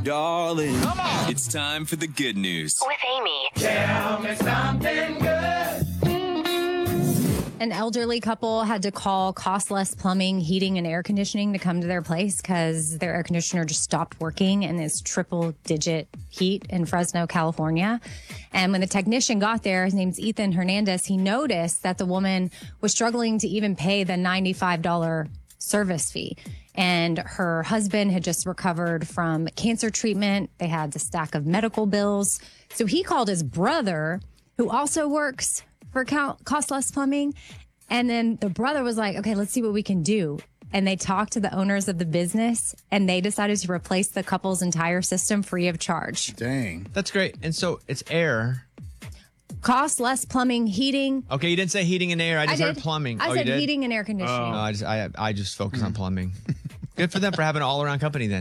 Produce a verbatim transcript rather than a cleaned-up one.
Darling, come on. It's time for the good news. With Amy. Tell me something good. An elderly couple had to call Cost Less Plumbing, Heating, and Air Conditioning to come to their place because their air conditioner just stopped working in this triple digit heat in Fresno, California. And when the technician got there, his name's Ethan Hernandez, he noticed that the woman was struggling to even pay the ninety-five dollars service fee. And her husband had just recovered from cancer treatment. They had the stack of medical bills. So he called his brother, who also works for Cost Less Plumbing. And then the brother was like, okay, let's see what we can do. And they talked to the owners of the business and they decided to replace the couple's entire system free of charge. Dang. That's great. And so it's air. Cost Less Plumbing, Heating. Okay, you didn't say heating and air. I just I heard did. plumbing. I oh, said you did? heating and air conditioning. No, I just I I just focus on plumbing. Good for them for having an all around company then.